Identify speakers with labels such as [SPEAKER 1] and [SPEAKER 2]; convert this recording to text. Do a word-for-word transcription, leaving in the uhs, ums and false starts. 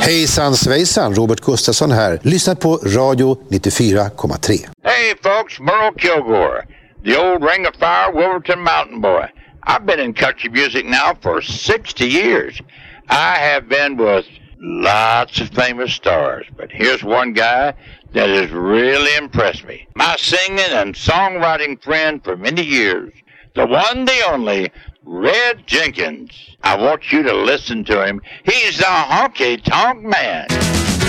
[SPEAKER 1] Hejsan svejsan, Robert Gustafsson här. Lyssna på Radio nittiofyra komma tre.
[SPEAKER 2] Hey folks, Merle Kilgore, the old Ring of Fire Wolverton Mountain Boy. I've been in country music now for sixty years. I have been with lots of famous stars, but here's one guy that has really impressed me. My singing and songwriting friend for many years, the one, the only, Red Jenkins. I want you to listen to him. He's the honky-tonk man.